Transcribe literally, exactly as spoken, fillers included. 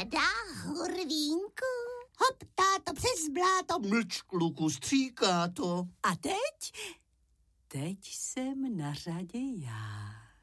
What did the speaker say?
Pravda, Hurvínku? Hop, táto, přes bláto. Mlč, kluku, stříká to. A teď? Teď jsem na řadě já.